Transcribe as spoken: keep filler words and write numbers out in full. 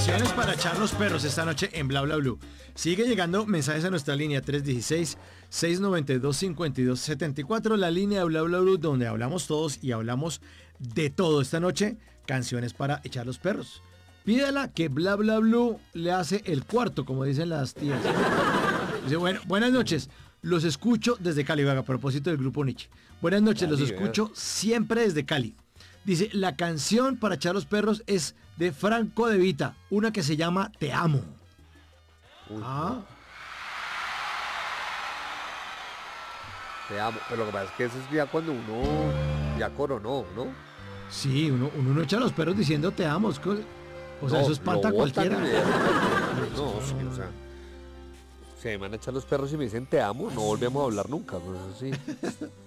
Canciones para echar los perros esta noche en Bla Bla Blue. Sigue llegando mensajes a nuestra línea tres uno seis, seis nueve dos, cinco dos siete cuatro, la línea de Bla Bla Blue donde hablamos todos y hablamos de todo esta noche. Canciones para echar los perros. Pídala que Bla Bla Blue le hace el cuarto, como dicen las tías. Dice, bueno, buenas noches, los escucho desde Cali, a propósito del grupo Nietzsche. Buenas noches, los escucho siempre desde Cali. Dice, la canción para echar los perros es de Franco De Vita, una que se llama Te Amo. Uy, Ah. Te amo. Pero lo que pasa es que eso es ya cuando uno ya coronó, ¿no? Sí, uno, uno no echa a los perros diciendo te amo. Es co- O sea, No, eso espanta a lo botan cualquiera. y- No, sí, o sea. Si me van a echar los perros y me dicen te amo, no volvemos a hablar nunca. Pues eso sí.